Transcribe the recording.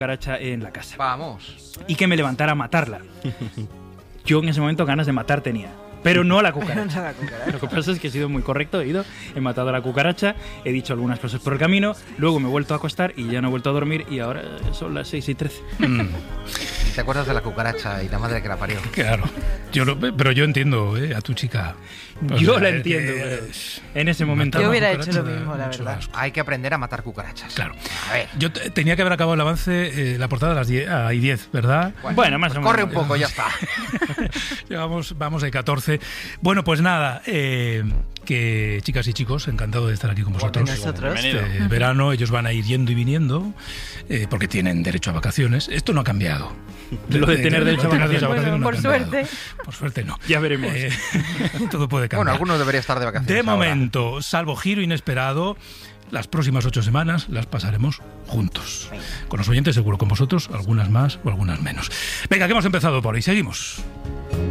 cucaracha en la casa. Vamos. Y que me levantara a matarla. Yo en ese momento ganas de matar tenía. Pero no a la cucaracha. Lo que pasa es que he sido muy correcto, he matado a la cucaracha, he dicho algunas cosas por el camino, luego me he vuelto a acostar y ya no he vuelto a dormir y ahora son las 6:13. ¿Te acuerdas de la cucaracha y la madre que la parió? Claro. Pero yo entiendo a tu chica. Yo la entiendo, pero en ese momento... Yo hubiera hecho lo mismo, la verdad. Hay que aprender a matar cucarachas. Claro. A ver. Yo tenía que haber acabado el avance, la portada a las 10, ¿verdad? Bueno, más o menos. Corre un poco, ya está. Vamos de 14. Bueno, pues nada, que chicas y chicos, encantado de estar aquí con vosotros. Este verano ellos van a ir yendo y viniendo, porque tienen derecho a vacaciones. Esto no ha cambiado. Lo de tener derecho a vacaciones. Bueno, no por suerte. Por suerte no. Ya veremos. Todo puede cambiar. Bueno, algunos deberían estar de vacaciones. De momento, salvo giro inesperado, las próximas 8 semanas las pasaremos juntos. Con los oyentes seguro, con vosotros, algunas más o algunas menos. Venga, que hemos empezado por ahí. Seguimos.